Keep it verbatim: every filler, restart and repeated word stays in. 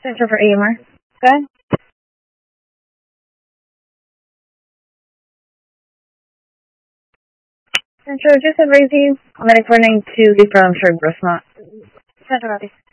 Center for A M R. Go ahead. Central, just advise you, medic four nine two from Sherbrooke, Rosemont. Central, copy.